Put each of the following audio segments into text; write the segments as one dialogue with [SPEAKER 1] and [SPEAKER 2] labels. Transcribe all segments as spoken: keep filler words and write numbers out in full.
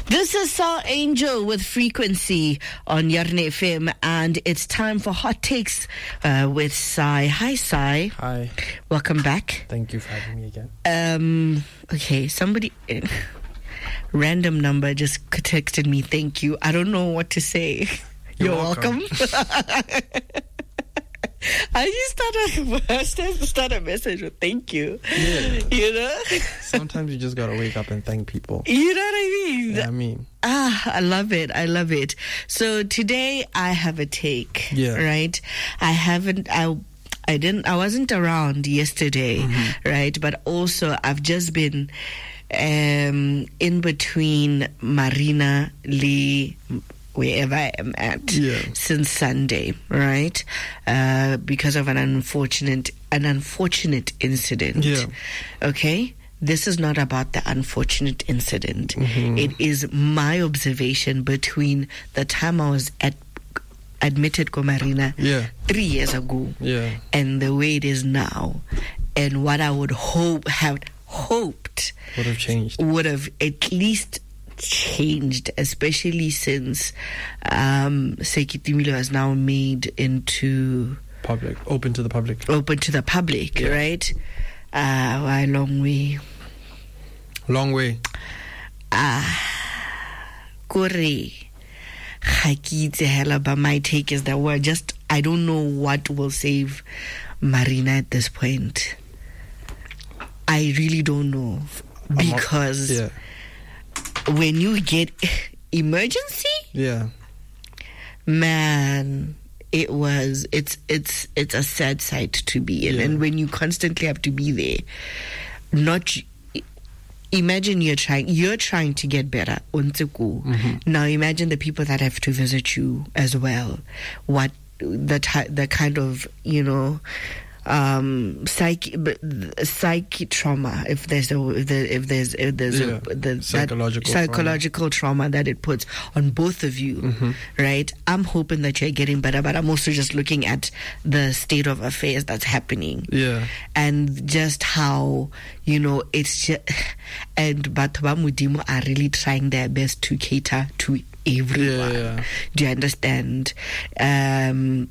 [SPEAKER 1] This is Saw Angel with Frequency on Yarne F M, and it's time for Hot Takes uh, with Sai. Hi, Sai.
[SPEAKER 2] Hi.
[SPEAKER 1] Welcome back.
[SPEAKER 2] Thank you for having me again.
[SPEAKER 1] Um. Okay, somebody, random number just texted me, thank you. I don't know what to say. You're, You're welcome. welcome. I just start a, start a message with thank you.
[SPEAKER 2] Yeah.
[SPEAKER 1] You know?
[SPEAKER 2] Sometimes you just gotta wake up and thank people.
[SPEAKER 1] You know what I mean?
[SPEAKER 2] Yeah, I mean.
[SPEAKER 1] Ah, I love it. I love it. So today I have a take.
[SPEAKER 2] Yeah.
[SPEAKER 1] Right? I haven't, I, I didn't, I wasn't around yesterday, mm-hmm. right? But also I've just been um, in between Marina, Lee, wherever I am at,
[SPEAKER 2] yeah.
[SPEAKER 1] since Sunday, right? Uh, because of an unfortunate, an unfortunate incident.
[SPEAKER 2] Yeah.
[SPEAKER 1] Okay? This is not about the unfortunate incident.
[SPEAKER 2] Mm-hmm.
[SPEAKER 1] It is my observation between the time I was at admitted Komarina
[SPEAKER 2] yeah.
[SPEAKER 1] three years ago
[SPEAKER 2] yeah.
[SPEAKER 1] and the way it is now, and what I would hope have hoped
[SPEAKER 2] would have changed.
[SPEAKER 1] Would have at least changed, especially since um Sekitimilo has now made into
[SPEAKER 2] public, open to the public.
[SPEAKER 1] Open to the public, yeah. right? Uh why long way.
[SPEAKER 2] Long way.
[SPEAKER 1] Ah Kore hela, but my take is that we're just I don't know what will save Marina at this point. I really don't know. Because
[SPEAKER 2] yeah.
[SPEAKER 1] when you get emergency,
[SPEAKER 2] yeah,
[SPEAKER 1] man, it was it's it's it's a sad sight to be in,
[SPEAKER 2] yeah.
[SPEAKER 1] and when you constantly have to be there, not imagine you're trying you're trying to get better.
[SPEAKER 2] Mm-hmm.
[SPEAKER 1] Now imagine the people that have to visit you as well. What the t- the kind of you know. Um, psych, psych trauma. If there's a, if, there, if there's if there's
[SPEAKER 2] yeah.
[SPEAKER 1] a, the,
[SPEAKER 2] psychological
[SPEAKER 1] that psychological trauma. trauma that it puts on both of you,
[SPEAKER 2] mm-hmm.
[SPEAKER 1] right? I'm hoping that you're getting better, but I'm also just looking at the state of affairs that's happening,
[SPEAKER 2] yeah,
[SPEAKER 1] and just how you know it's just and Batho ba Modimo are really trying their best to cater to everyone.
[SPEAKER 2] Yeah, yeah.
[SPEAKER 1] Do you understand? Um.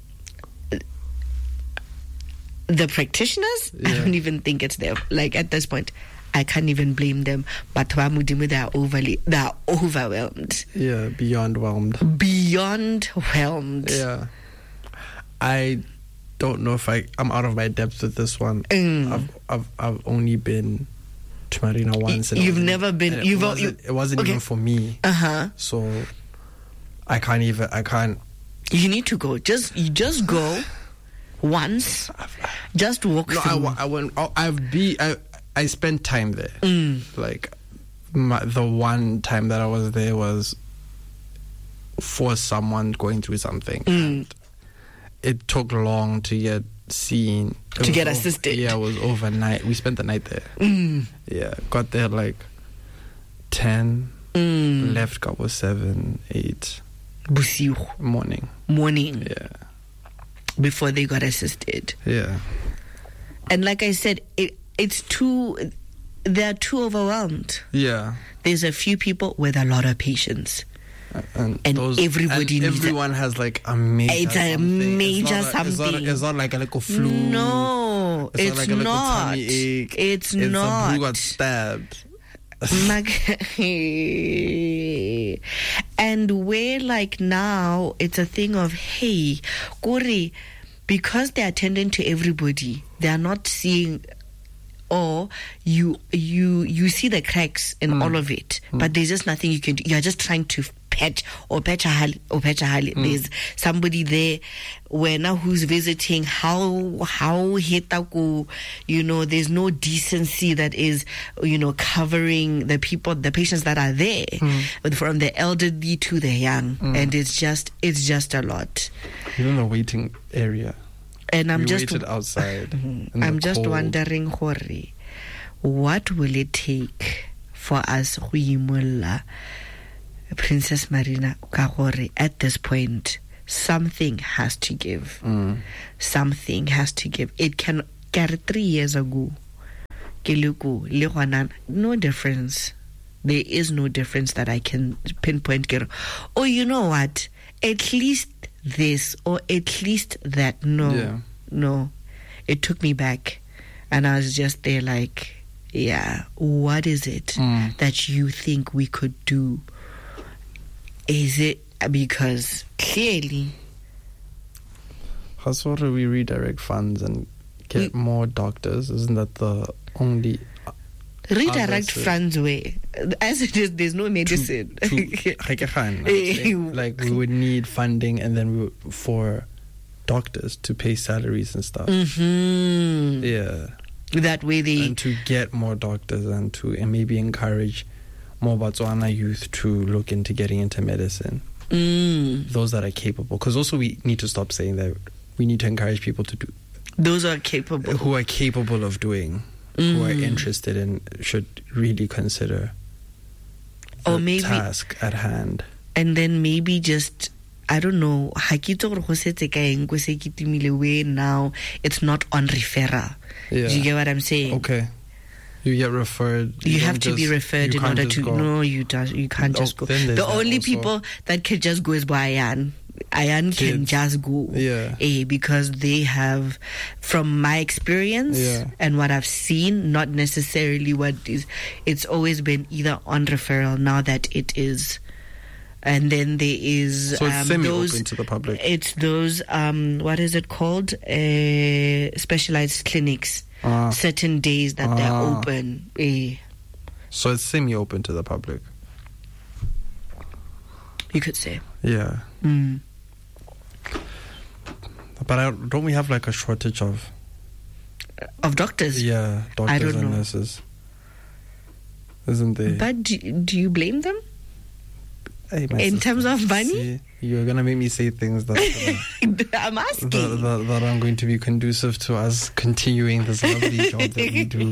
[SPEAKER 1] The practitioners,
[SPEAKER 2] yeah.
[SPEAKER 1] I don't even think it's there. Like at this point, I can't even blame them. But they are overly, they are overwhelmed.
[SPEAKER 2] Yeah, beyond whelmed.
[SPEAKER 1] Beyond whelmed.
[SPEAKER 2] Yeah, I don't know if I I'm out of my depth with this one.
[SPEAKER 1] Mm.
[SPEAKER 2] I've I've I've only been to Marina once.
[SPEAKER 1] And you've never been.
[SPEAKER 2] It
[SPEAKER 1] you've
[SPEAKER 2] wasn't,
[SPEAKER 1] you,
[SPEAKER 2] it wasn't
[SPEAKER 1] okay.
[SPEAKER 2] even for me.
[SPEAKER 1] Uh huh.
[SPEAKER 2] So I can't even. I can't.
[SPEAKER 1] You need to go. Just you just go. Once, just walk
[SPEAKER 2] no,
[SPEAKER 1] through.
[SPEAKER 2] I, I went. I've be. I I spent time there.
[SPEAKER 1] Mm.
[SPEAKER 2] Like my, the one time that I was there was for someone going through something.
[SPEAKER 1] Mm.
[SPEAKER 2] And it took long to get seen. It
[SPEAKER 1] to get
[SPEAKER 2] over,
[SPEAKER 1] assisted.
[SPEAKER 2] Yeah, it was overnight. We spent the night there.
[SPEAKER 1] Mm.
[SPEAKER 2] Yeah, got there like ten.
[SPEAKER 1] Mm.
[SPEAKER 2] Left got was seven, eight.
[SPEAKER 1] Busiu.
[SPEAKER 2] Morning.
[SPEAKER 1] Morning.
[SPEAKER 2] Yeah.
[SPEAKER 1] Before they got assisted.
[SPEAKER 2] Yeah.
[SPEAKER 1] And like I said, it, it's too, they're too overwhelmed.
[SPEAKER 2] Yeah.
[SPEAKER 1] There's a few people with a lot of patience.
[SPEAKER 2] Uh, and
[SPEAKER 1] and
[SPEAKER 2] those,
[SPEAKER 1] everybody
[SPEAKER 2] and
[SPEAKER 1] needs
[SPEAKER 2] everyone
[SPEAKER 1] a,
[SPEAKER 2] has like a major
[SPEAKER 1] it's a
[SPEAKER 2] something.
[SPEAKER 1] major
[SPEAKER 2] it's not,
[SPEAKER 1] something.
[SPEAKER 2] It's not, it's not like a little flu.
[SPEAKER 1] No,
[SPEAKER 2] it's,
[SPEAKER 1] it's
[SPEAKER 2] not. Like a little
[SPEAKER 1] not.
[SPEAKER 2] tummy ache.
[SPEAKER 1] It's,
[SPEAKER 2] it's
[SPEAKER 1] not.
[SPEAKER 2] A who got stabbed.
[SPEAKER 1] And where like now it's a thing of hey, Kori, because they're attending to everybody, they're not seeing, or you you you see the cracks in mm. all of it, mm. but there's just nothing you can do. You're just trying to patch or patch a hali, or patch a hali. Mm. There's somebody there where now who's visiting, how how hitaku, you know, there's no decency that is, you know, covering the people, the patients that are there, mm. from the elderly to the young, mm. and it's just it's just a lot.
[SPEAKER 2] You're in the waiting area.
[SPEAKER 1] And I'm
[SPEAKER 2] we
[SPEAKER 1] just
[SPEAKER 2] waited outside.
[SPEAKER 1] I'm just
[SPEAKER 2] cold.
[SPEAKER 1] wondering, Hori, what will it take for us go imulla Princess Marina ka gore at this point something has to give.
[SPEAKER 2] Mm.
[SPEAKER 1] Something has to give. It can carry three years ago. No difference. There is no difference that I can pinpoint. Oh, you know what? At least this or at least that. No,
[SPEAKER 2] Yeah.
[SPEAKER 1] no. It took me back. And I was just there like, yeah, what is it
[SPEAKER 2] Mm.
[SPEAKER 1] that you think we could do? Is it because clearly...
[SPEAKER 2] How sort of we redirect funds and get
[SPEAKER 1] We-
[SPEAKER 2] more doctors? Isn't that the only...
[SPEAKER 1] Redirect
[SPEAKER 2] Others, uh,
[SPEAKER 1] funds way. As it is, there's no medicine.
[SPEAKER 2] to, like, like we would need funding and then we would, for doctors to pay salaries and stuff.
[SPEAKER 1] Mm-hmm.
[SPEAKER 2] Yeah.
[SPEAKER 1] That way they...
[SPEAKER 2] And to get more doctors and to and maybe encourage more Botswana youth to look into getting into medicine.
[SPEAKER 1] Mm,
[SPEAKER 2] Those that are capable. Because also we need to stop saying that we need to encourage people to do...
[SPEAKER 1] those are capable.
[SPEAKER 2] Who are capable of doing... who are interested and should really consider the
[SPEAKER 1] Or maybe-
[SPEAKER 2] task at hand.
[SPEAKER 1] And then maybe just... I don't know. Ha ke itse gore go setse ka eng ko se ke timile way now. It's not on referral.
[SPEAKER 2] Yeah.
[SPEAKER 1] Do you get what I'm saying?
[SPEAKER 2] Okay. You get referred.
[SPEAKER 1] You,
[SPEAKER 2] don't
[SPEAKER 1] have to be
[SPEAKER 2] just-
[SPEAKER 1] referred
[SPEAKER 2] you
[SPEAKER 1] in
[SPEAKER 2] can't
[SPEAKER 1] order
[SPEAKER 2] just
[SPEAKER 1] to...
[SPEAKER 2] go.
[SPEAKER 1] No, you, does, you can't
[SPEAKER 2] Oh,
[SPEAKER 1] just go.
[SPEAKER 2] then there's
[SPEAKER 1] The
[SPEAKER 2] that
[SPEAKER 1] only
[SPEAKER 2] also.
[SPEAKER 1] people that can just go is Ayan. Ayan can
[SPEAKER 2] Kids.
[SPEAKER 1] just go.
[SPEAKER 2] Yeah.
[SPEAKER 1] Eh, because they have, from my experience
[SPEAKER 2] Yeah.
[SPEAKER 1] and what I've seen, not necessarily what is... It's always been either on referral now that it is... And then there is...
[SPEAKER 2] So it's
[SPEAKER 1] um,
[SPEAKER 2] semi-open
[SPEAKER 1] those,
[SPEAKER 2] to the public.
[SPEAKER 1] It's those, um, what is it called? Uh, specialized clinics.
[SPEAKER 2] Ah.
[SPEAKER 1] Certain days that they're
[SPEAKER 2] Ah.
[SPEAKER 1] open. Eh,
[SPEAKER 2] So it's semi-open to the public.
[SPEAKER 1] you could say.
[SPEAKER 2] Yeah.
[SPEAKER 1] Mm.
[SPEAKER 2] But I, don't we have like a shortage of...
[SPEAKER 1] Of doctors.
[SPEAKER 2] Yeah, doctors
[SPEAKER 1] don't
[SPEAKER 2] and
[SPEAKER 1] know.
[SPEAKER 2] nurses. Isn't there?
[SPEAKER 1] But do, do you blame them?
[SPEAKER 2] Hey, my
[SPEAKER 1] in
[SPEAKER 2] sister,
[SPEAKER 1] terms of money?
[SPEAKER 2] see, you're going to make me say things that... Uh,
[SPEAKER 1] I'm asking.
[SPEAKER 2] that, that, that aren't going to be conducive to us continuing this lovely job that we do.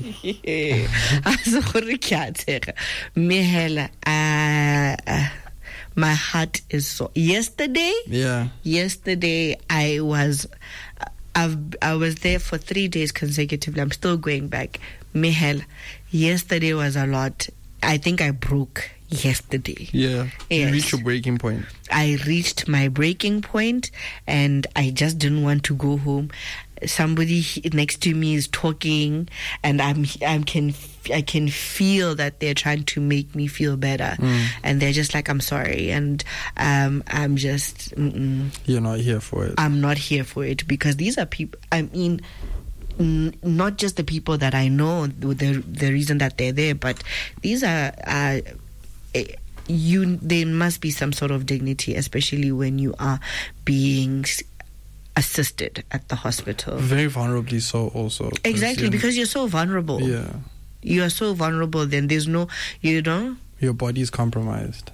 [SPEAKER 1] As gore ke a tshega. Mme hela, uh, uh, my heart is so... Yesterday,
[SPEAKER 2] Yeah.
[SPEAKER 1] yesterday I was... I've, I was there for three days consecutively. I'm still going back. Mme hela, yesterday was a lot. I think I broke yesterday.
[SPEAKER 2] Yeah. You
[SPEAKER 1] Yes.
[SPEAKER 2] reach your breaking point.
[SPEAKER 1] I reached my breaking point and I just didn't want to go home. Somebody he- next to me is talking and I'm I can I can feel that they're trying to make me feel better,
[SPEAKER 2] Mm.
[SPEAKER 1] and they're just like, I'm sorry, and um, I'm just mm-mm,
[SPEAKER 2] You're not here for it.
[SPEAKER 1] I'm not here for it, because these are people. I mean, n- not just the people that I know, the the reason that they're there, but these are. Uh, eh, you there must be some sort of dignity, especially when you are being s- assisted at the hospital.
[SPEAKER 2] Very vulnerably so also. 'cause
[SPEAKER 1] Exactly,
[SPEAKER 2] you're-
[SPEAKER 1] because you're so vulnerable.
[SPEAKER 2] Yeah.
[SPEAKER 1] You are so vulnerable, then there's no, you know.
[SPEAKER 2] Your body is compromised.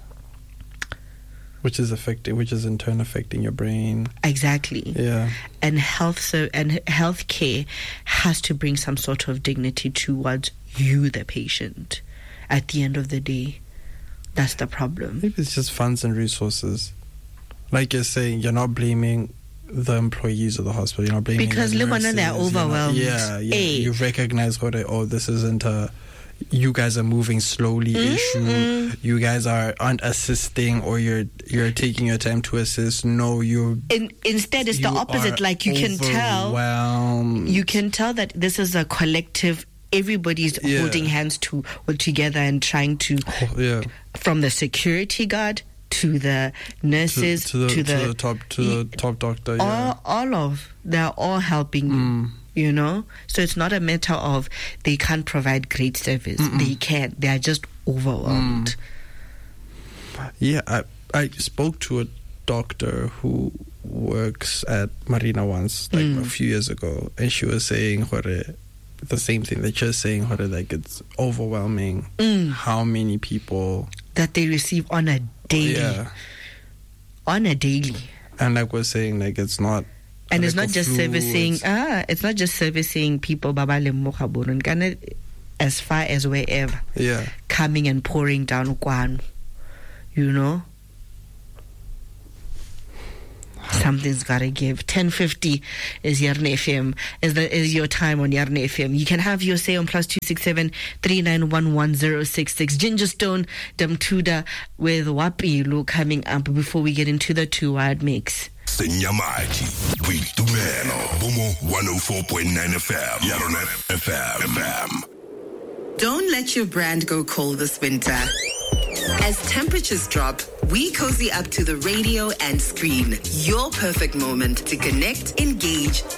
[SPEAKER 2] Which is affecting, which is in turn affecting your brain.
[SPEAKER 1] Exactly.
[SPEAKER 2] Yeah.
[SPEAKER 1] And health so and healthcare has to bring some sort of dignity towards you, the patient. At the end of the day, that's the problem.
[SPEAKER 2] Maybe it's just funds and resources. Like you're saying, you're not blaming the employees of the hospital. You're not blaming
[SPEAKER 1] Because
[SPEAKER 2] the
[SPEAKER 1] look, they're
[SPEAKER 2] nurses, you're not-
[SPEAKER 1] overwhelmed.
[SPEAKER 2] Yeah, yeah.
[SPEAKER 1] Hey.
[SPEAKER 2] You recognize what? Oh, this isn't a. You guys are moving slowly issue. You guys are aren't assisting, or you're you're taking your time to assist. No, you're.
[SPEAKER 1] In, instead, it's the
[SPEAKER 2] you
[SPEAKER 1] opposite.
[SPEAKER 2] are
[SPEAKER 1] Like you can tell,
[SPEAKER 2] overwhelmed.
[SPEAKER 1] you can tell that this is a collective. Everybody's
[SPEAKER 2] Yeah.
[SPEAKER 1] holding hands to together and trying to,
[SPEAKER 2] Oh, yeah.
[SPEAKER 1] from the security guard to the nurses
[SPEAKER 2] to, to, the,
[SPEAKER 1] to the,
[SPEAKER 2] to the top to the top doctor. Yeah.
[SPEAKER 1] all, all of they're all helping you.
[SPEAKER 2] Mm.
[SPEAKER 1] You know, so it's not a matter of they can't provide great service.
[SPEAKER 2] Mm-mm.
[SPEAKER 1] They can. They are just overwhelmed.
[SPEAKER 2] Yeah, I I spoke to a doctor who works at Marina once, like
[SPEAKER 1] Mm.
[SPEAKER 2] a few years ago, and she was saying hore, the same thing that you're saying, hore, like it's overwhelming
[SPEAKER 1] Mm.
[SPEAKER 2] how many people.
[SPEAKER 1] That they receive on a daily,
[SPEAKER 2] Yeah,
[SPEAKER 1] on a daily.
[SPEAKER 2] and like we're saying, like it's not.
[SPEAKER 1] And
[SPEAKER 2] like
[SPEAKER 1] it's not
[SPEAKER 2] a
[SPEAKER 1] just
[SPEAKER 2] flu,
[SPEAKER 1] servicing.
[SPEAKER 2] it's-
[SPEAKER 1] Ah, it's not just servicing people. Baba lemoga borun kana, as far as wherever,
[SPEAKER 2] Yeah,
[SPEAKER 1] coming and pouring down kwano. You know. Something's got to give. ten fifty is Yarn F M, is, the, is your time on Yarn F M. You can have your say on plus two six seven, three nine one one zero six six. Ginger Stone, Damtuda with Wapilu coming up before we get into the two-word mix.
[SPEAKER 3] Senyamati, Tumeno, Bomo one oh four point nine F M, Yarn F M.
[SPEAKER 4] Don't let your brand go cold this winter. As temperatures drop, we cozy up to the radio and screen. Your perfect moment to connect, engage,